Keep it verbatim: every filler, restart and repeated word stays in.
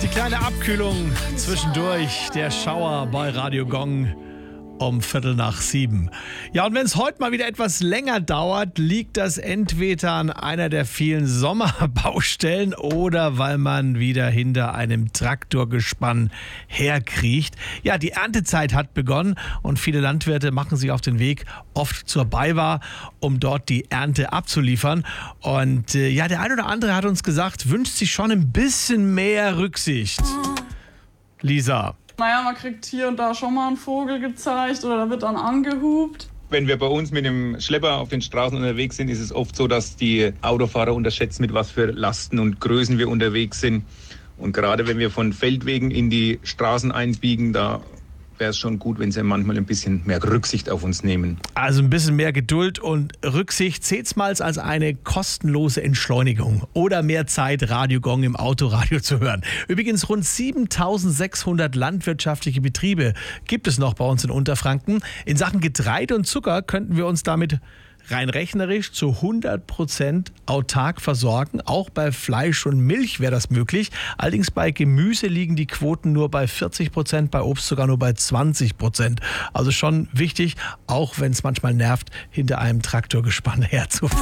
Die kleine Abkühlung zwischendurch, der Schauer bei Radio Gong um Viertel nach sieben. Ja, und wenn es heute mal wieder etwas länger dauert, liegt das entweder an einer der vielen Sommerbaustellen oder weil man wieder hinter einem Traktorgespann herkriecht. Ja, die Erntezeit hat begonnen und viele Landwirte machen sich auf den Weg oft zur BayWa, um dort die Ernte abzuliefern. Und äh, ja, der ein oder andere hat uns gesagt, wünscht sich schon ein bisschen mehr Rücksicht. Lisa. Naja, man kriegt hier und da schon mal einen Vogel gezeigt oder da wird dann angehupt. Wenn wir bei uns mit dem Schlepper auf den Straßen unterwegs sind, ist es oft so, dass die Autofahrer unterschätzen, mit was für Lasten und Größen wir unterwegs sind. Und gerade wenn wir von Feldwegen in die Straßen einbiegen, da wäre es schon gut, wenn sie manchmal ein bisschen mehr Rücksicht auf uns nehmen. Also ein bisschen mehr Geduld und Rücksicht. Seht's mal als eine kostenlose Entschleunigung oder mehr Zeit, Radio Gong im Autoradio zu hören. Übrigens rund siebentausendsechshundert landwirtschaftliche Betriebe gibt es noch bei uns in Unterfranken. In Sachen Getreide und Zucker könnten wir uns damit rein rechnerisch zu hundert Prozent autark versorgen. Auch bei Fleisch und Milch wäre das möglich. Allerdings bei Gemüse liegen die Quoten nur bei vierzig Prozent, bei Obst sogar nur bei zwanzig Prozent. Also schon wichtig, auch wenn es manchmal nervt, hinter einem Traktorgespann herzufahren.